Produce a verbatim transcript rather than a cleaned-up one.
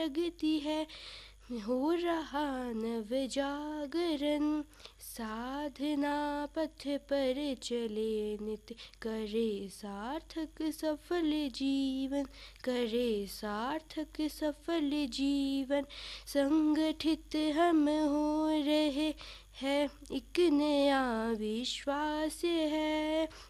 प्रगति है, हो रहा नव जागरण। साधना पथ पर चले नित्य, करे सार्थक सफल जीवन, करे सार्थक सफल जीवन। संगठित हम हो रहे हैं, एक नया विश्वास है,